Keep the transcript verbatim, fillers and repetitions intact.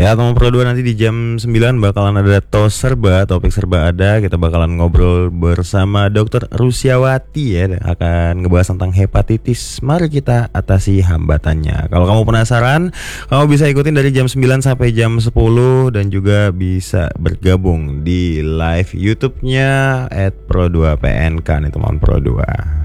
Ya, teman Pro dua nanti di jam sembilan bakalan ada tos serba, topik serba ada. Kita bakalan ngobrol bersama dokter Rusiawati ya, akan ngebahas tentang hepatitis. Mari kita atasi hambatannya. Kalau kamu penasaran, kamu bisa ikutin dari jam sembilan sampai jam sepuluh dan juga bisa bergabung di live YouTube-nya at pro dua p n k nih teman Pro dua.